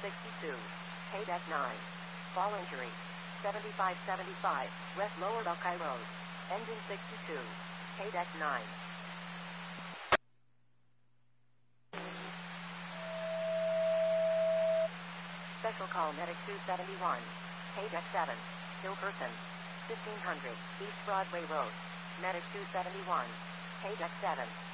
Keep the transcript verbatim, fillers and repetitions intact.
sixty-two. K-Deck nine. Fall injury. seventy-five seventy-five, West Lower Buckeye Road. Engine sixty-two. K-Deck nine. Special call Medic two seventy-one. K-Deck seven. Kill person. fifteen hundred, East Broadway Road. Medic two seventy-one. K-Deck seven.